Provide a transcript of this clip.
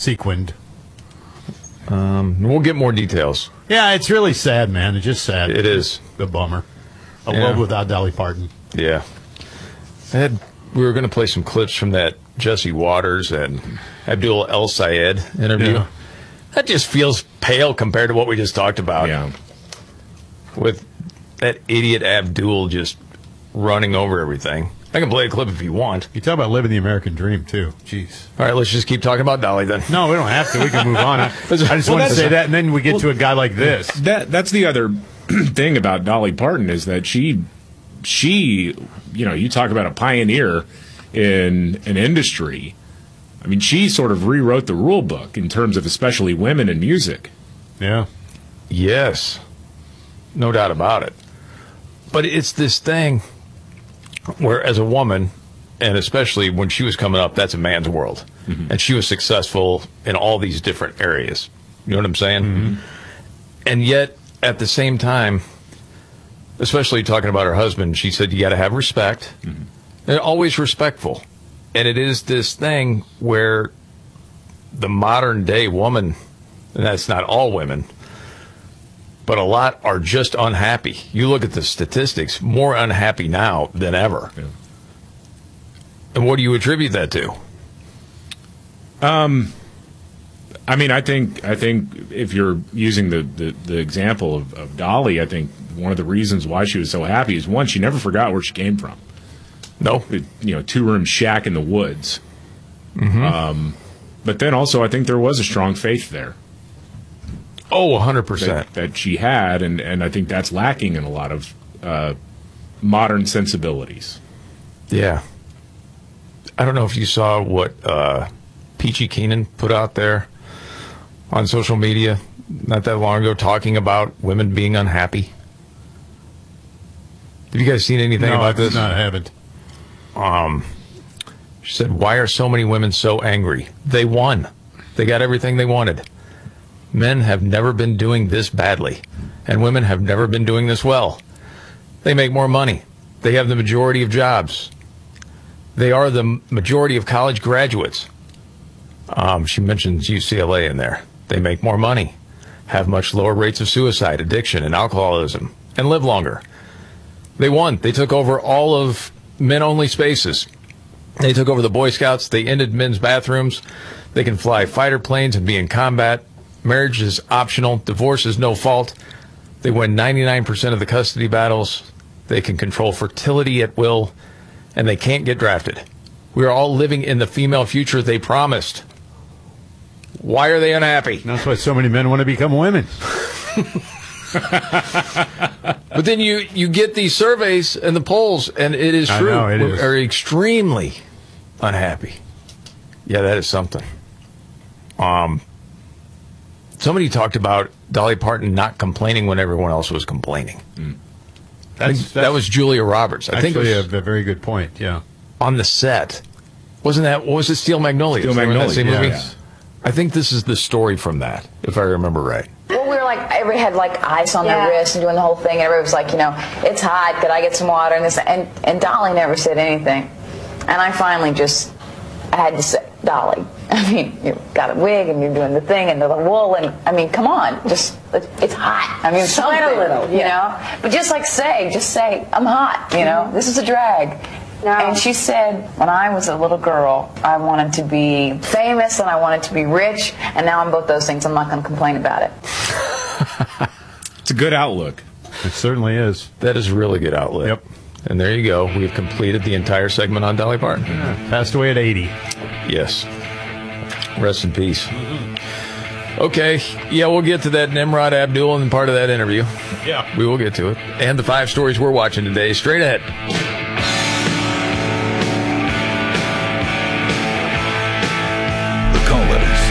sequined. We'll get more details. Yeah, it's really sad, man. It's just sad. It is a bummer. A world without Dolly Parton. Yeah. We were going to play some clips from that Jesse Waters and Abdul El Sayed interview. Yeah. That just feels pale compared to what we just talked about. Yeah. With that idiot Abdul just running over everything. I can play a clip if you want. You talk about living the American dream, too. Jeez. All right, let's just keep talking about Dolly then. No, we don't have to. We can move on. I just want to say that, and then we get to a guy like this. That's the other thing about Dolly Parton is that she, you talk about a pioneer in an industry. I mean, she sort of rewrote the rule book in terms of especially women in music. Yeah. Yes. No doubt about it. But it's this thing where, as a woman, and especially when she was coming up, that's a man's world. Mm-hmm. And she was successful in all these different areas. You know what I'm saying? Mm-hmm. And yet, at the same time, especially talking about her husband, she said, you got to have respect. Mm-hmm. And always respectful. And it is this thing where the modern day woman, and that's not all women, but a lot are just unhappy. You look at the statistics, more unhappy now than ever. Yeah. And what do you attribute that to? I mean, I think if you're using the example of Dolly, I think one of the reasons why she was so happy is, one, she never forgot where she came from. No. 2-room shack in the woods. Mm-hmm. But then also, I think there was a strong faith there. Oh, 100%. That she had, and I think that's lacking in a lot of modern sensibilities. Yeah. I don't know if you saw what Peachy Keenan put out there on social media not that long ago, talking about women being unhappy. Have you guys seen anything about this? No, I haven't. She said, why are so many women so angry? They won. They got everything they wanted. Men have never been doing this badly, and women have never been doing this well. They make more money. They have the majority of jobs. They are the majority of college graduates. She mentions UCLA in there. They make more money, have much lower rates of suicide, addiction, and alcoholism, and live longer. They won. They took over all of men-only spaces. They took over the Boy Scouts. They ended men's bathrooms. They can fly fighter planes and be in combat. Marriage is optional. Divorce is no fault. They win 99% of the custody battles. They can control fertility at will. And they can't get drafted. We are all living in the female future they promised. Why are they unhappy? That's why so many men want to become women. But then you get these surveys and the polls, and it is true. I know, it is. Are extremely unhappy. Yeah, that is something. Somebody talked about Dolly Parton not complaining when everyone else was complaining. That was Julia Roberts. I think it was a very good point. Yeah, on the set. Wasn't that? What was it? Steel Magnolias. Steel Magnolias. Same movie? Yeah. I think this is the story from that, if I remember right. Well, we were like, everybody had like ice on their wrists and doing the whole thing, and everybody was like, it's hot. Could I get some water? And this, and Dolly never said anything. And I finally I had to say, Dolly, I mean, you've got a wig and you're doing the thing and the wool, and I mean, come on, it's hot. I mean, sweat a little, you know. But just say, I'm hot. This is a drag. No. And she said, when I was a little girl, I wanted to be famous and I wanted to be rich, and now I'm both those things. I'm not going to complain about it. It's a good outlook. It certainly is. That is a really good outlet. Yep. And there you go. We've completed the entire segment on Dolly Parton. Yeah. Passed away at 80. Yes. Rest in peace. Okay. Yeah, we'll get to that Nimrod Abdul and part of that interview. Yeah. We will get to it. And the 5 stories we're watching today. Straight ahead.